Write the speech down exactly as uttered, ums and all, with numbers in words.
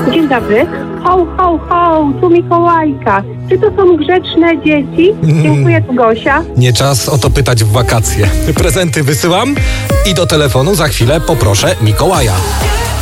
Dzień dobry. Ho, ho, ho, tu Mikołajka. Czy to są grzeczne dzieci? Dziękuję, tu Gosia. Nie czas o to pytać w wakacje. Prezenty wysyłam i do telefonu za chwilę poproszę Mikołaja.